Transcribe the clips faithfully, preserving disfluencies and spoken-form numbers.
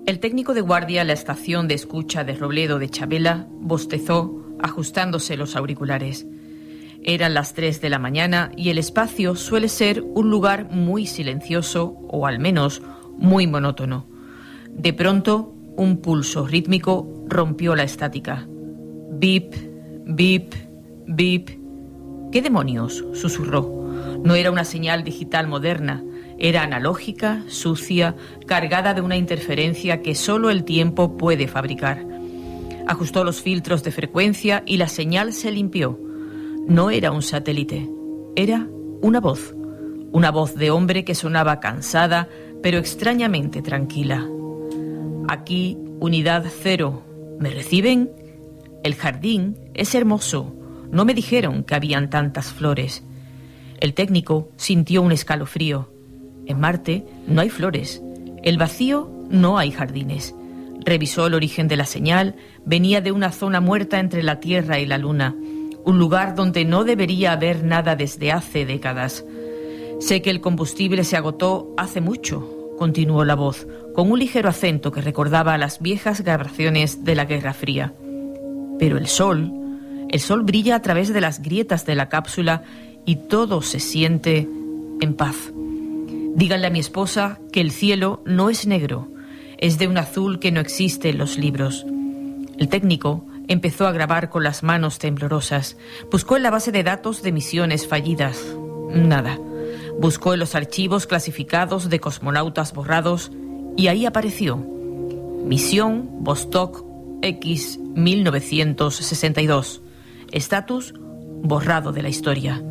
El técnico de guardia a la estación de escucha de Robledo de Chabela bostezó, ajustándose los auriculares. Eran las tres de la mañana y el espacio suele ser un lugar muy silencioso, o al menos muy monótono. De pronto, un pulso rítmico rompió la estática. Bip, bip, bip. ¿Qué demonios?, susurró. No era una señal digital moderna. Era analógica, sucia, cargada de una interferencia que solo el tiempo puede fabricar. Ajustó los filtros de frecuencia y la señal se limpió. No era un satélite, era una voz. Una voz de hombre que sonaba cansada, pero extrañamente tranquila. Aquí, unidad cero. ¿Me reciben? El jardín es hermoso. No me dijeron que habían tantas flores. El técnico sintió un escalofrío. En Marte no hay flores. El vacío no hay jardines. Revisó el origen de la señal. Venía de una zona muerta entre la Tierra y la Luna. Un lugar donde no debería haber nada desde hace décadas. Sé que el combustible se agotó hace mucho, continuó la voz, con un ligero acento que recordaba a las viejas grabaciones de la Guerra Fría. Pero el sol, el sol brilla a través de las grietas de la cápsula y todo se siente en paz. Díganle a mi esposa que el cielo no es negro, es de un azul que no existe en los libros. El técnico empezó a grabar con las manos temblorosas. Buscó en la base de datos de misiones fallidas. Nada. Buscó en los archivos clasificados de cosmonautas borrados y ahí apareció. Misión Vostok X mil novecientos sesenta y dos. Estatus borrado de la historia.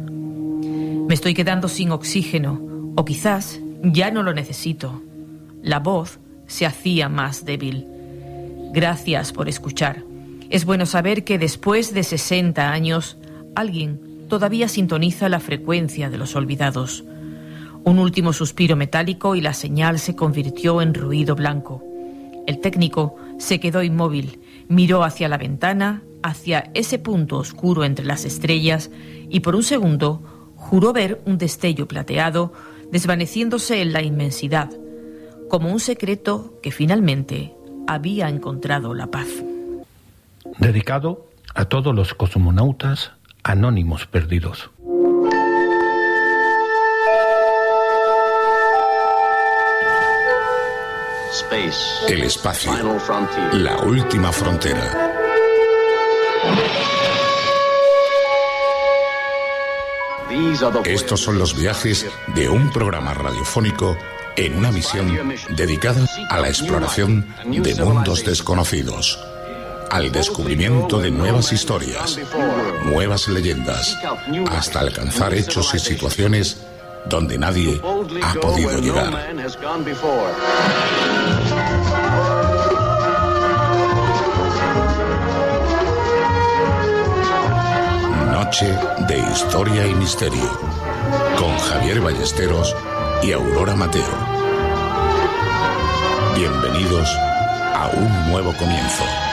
Me estoy quedando sin oxígeno, o quizás ya no lo necesito. La voz se hacía más débil. Gracias por escuchar. Es bueno saber que después de sesenta años, alguien todavía sintoniza la frecuencia de los olvidados. Un último suspiro metálico y la señal se convirtió en ruido blanco. El técnico se quedó inmóvil, miró hacia la ventana, hacia ese punto oscuro entre las estrellas, y por un segundo juró ver un destello plateado desvaneciéndose en la inmensidad, como un secreto que finalmente había encontrado la paz. Dedicado a todos los cosmonautas anónimos perdidos. El espacio, la última frontera. Estos son los viajes de un programa radiofónico en una misión dedicada a la exploración de mundos desconocidos, al descubrimiento de nuevas historias, nuevas leyendas, hasta alcanzar hechos y situaciones donde nadie ha podido llegar. Noche de Historia y Misterio, con Javier Ballesteros y Aurora Mateo. Bienvenidos a un nuevo comienzo.